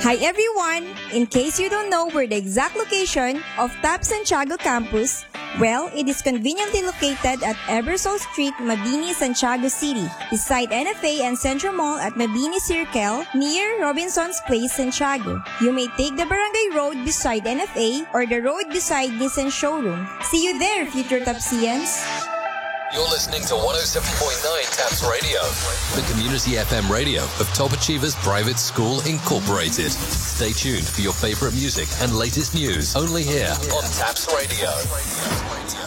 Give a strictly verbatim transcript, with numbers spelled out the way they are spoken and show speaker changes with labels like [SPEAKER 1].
[SPEAKER 1] Hi everyone! In case you don't know where the exact location of TAP Santiago campus, well, it is conveniently located at Ebersole Street, Mabini, Santiago City, beside N F A and Central Mall at Mabini Circle, near Robinson's Place, Santiago. You may take the Barangay Road beside N F A or the road beside Nissan Showroom. See you there, future Tapsians!
[SPEAKER 2] You're listening to one oh seven point nine TAPS Radio, the community F M radio of Top Achievers Private School Incorporated. Stay tuned for your favorite music and latest news only here on TAPS Radio.